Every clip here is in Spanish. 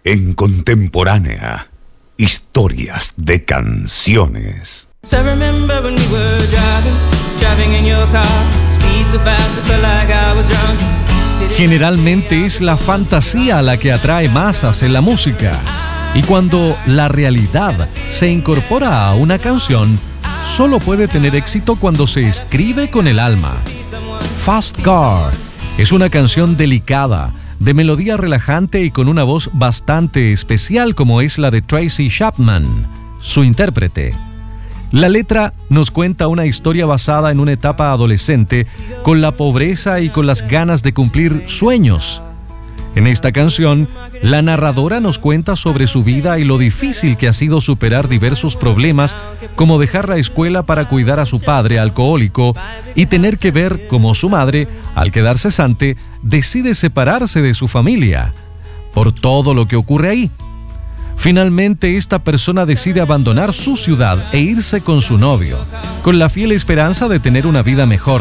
En Contemporánea, historias de canciones. So remember when we were driving in your car, speed so fast I felt like I was drunk. Generalmente es la fantasía la que atrae masas en la música. Y cuando la realidad se incorpora a una canción, solo puede tener éxito cuando se escribe con el alma. Fast Car es una canción delicada, de melodía relajante y con una voz bastante especial como es la de Tracy Chapman, su intérprete. La letra nos cuenta una historia basada en una etapa adolescente con la pobreza y con las ganas de cumplir sueños. En esta canción, la narradora nos cuenta sobre su vida y lo difícil que ha sido superar diversos problemas, como dejar la escuela para cuidar a su padre alcohólico y tener que ver cómo su madre, al quedar cesante, decide separarse de su familia, por todo lo que ocurre ahí. Finalmente, esta persona decide abandonar su ciudad e irse con su novio, con la fiel esperanza de tener una vida mejor.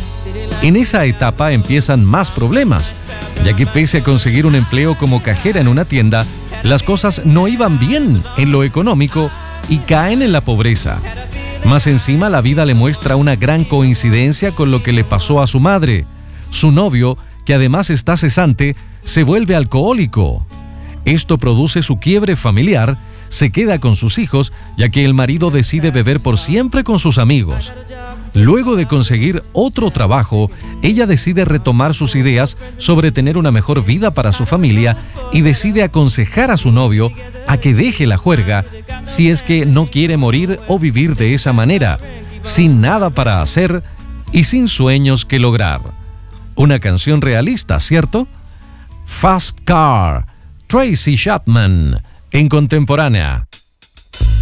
En esa etapa empiezan más problemas, ya que pese a conseguir un empleo como cajera en una tienda, las cosas no iban bien en lo económico y caen en la pobreza. Más encima, la vida le muestra una gran coincidencia con lo que le pasó a su madre. Su novio, que además está cesante, se vuelve alcohólico. Esto produce su quiebre familiar, se queda con sus hijos, ya que el marido decide beber por siempre con sus amigos. Luego de conseguir otro trabajo, ella decide retomar sus ideas sobre tener una mejor vida para su familia y decide aconsejar a su novio a que deje la juerga si es que no quiere morir o vivir de esa manera, sin nada para hacer y sin sueños que lograr. Una canción realista, ¿cierto? Fast Car, Tracy Chapman, en Contemporánea.